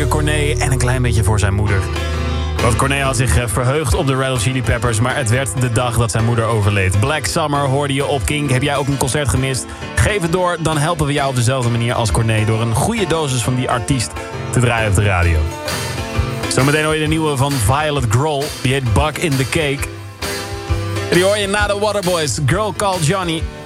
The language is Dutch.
King, Corné en een klein beetje voor zijn moeder. Want Corné had zich verheugd op de Red Hot Chili Peppers, maar het werd de dag dat zijn moeder overleed. Black Summer hoorde je op King. Heb jij ook een concert gemist? Geef het door, dan helpen we jou op dezelfde manier als Corné door een goede dosis van die artiest te draaien op de radio. Zometeen hoor je de nieuwe van Violet Grohl. Die heet Bug in the Cake. En die hoor je na de Waterboys, Girl Called Johnny.